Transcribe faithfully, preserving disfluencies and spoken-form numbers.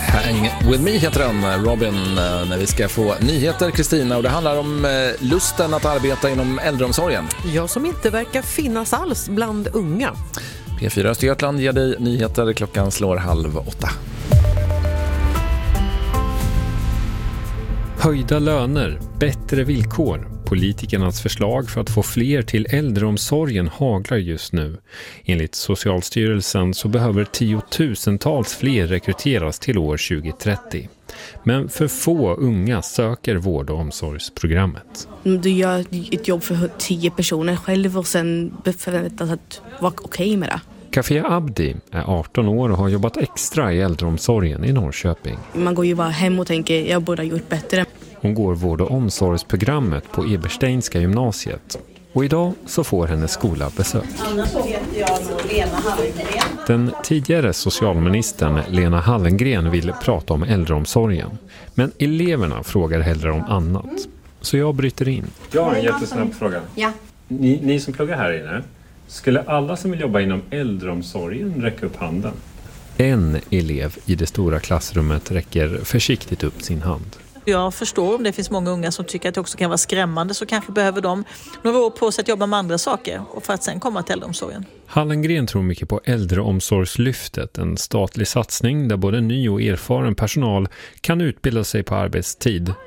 Hang with me heter den, Robin, när vi ska få nyheter, Kristina, och det handlar om lusten att arbeta inom äldreomsorgen. Ja, som inte verkar finnas alls bland unga. P fyra Östergötland ger dig nyheter, klockan slår halv åtta. Höjda löner, bättre villkor. Politikernas förslag för att få fler till äldreomsorgen haglar just nu. Enligt Socialstyrelsen så behöver tiotusentals fler rekryteras till år tjugo trettio. Men för få unga söker vård- och omsorgsprogrammet. Du gör ett jobb för tio personer själv och sen förväntas att vara okej med det. Kafia Abdi är arton år och har jobbat extra i äldreomsorgen i Norrköping. Man går ju bara hem och tänker jag borde ha gjort bättre. Hon går vård- och omsorgsprogrammet på Ebersteinska gymnasiet. Och idag så får hennes skola besök. Den tidigare socialministern Lena Hallengren vill prata om äldreomsorgen. Men eleverna frågar hellre om annat. Så jag bryter in. Jag har en jättesnabb fråga. Ja. Ni, ni som pluggar här inne, skulle alla som vill jobba inom äldreomsorgen räcka upp handen? En elev i det stora klassrummet räcker försiktigt upp sin hand. Jag förstår om det finns många unga som tycker att det också kan vara skrämmande, så kanske behöver de några år på sig att jobba med andra saker och för att sen komma till äldreomsorgen. Hallengren tror mycket på äldreomsorgslyftet, en statlig satsning där både ny och erfaren personal kan utbilda sig på arbetstid